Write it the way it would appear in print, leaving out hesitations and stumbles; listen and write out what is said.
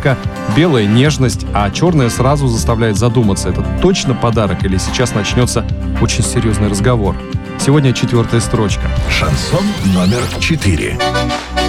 романтика, белая нежность, а черная сразу заставляет задуматься, это точно подарок или сейчас начнется очень серьезный разговор. Сегодня 4-я строчка. Шансон номер 4.